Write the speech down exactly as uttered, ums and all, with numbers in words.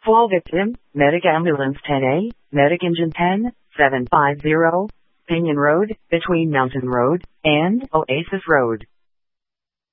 Fall victim, Medic Ambulance ten A, Medic Engine ten, seven five zero, Pinion Road, between Mountain Road and Oasis Road.